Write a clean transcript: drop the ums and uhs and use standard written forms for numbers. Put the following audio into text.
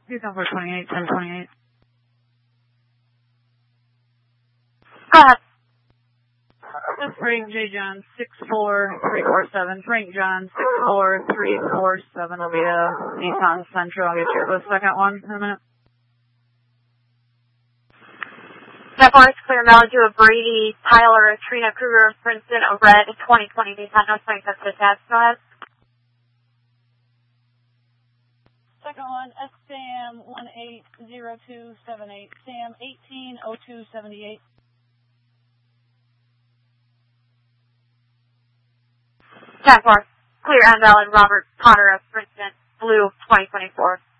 You come for 28, 1028. Go ahead. This is Frank J. John 64347. Frank John 64347 will be a Nissan Sentra. I'll get you the second one in a minute. That bar is clear. Mileage of Brady, Tyler, Trina, Kruger, Princeton, a red 2020 Nissan. No swing sets attached. Go ahead. Second one, SAM 180278. SAM 180278. That bar clear and valid. Robert Potter of Princeton, blue 2024.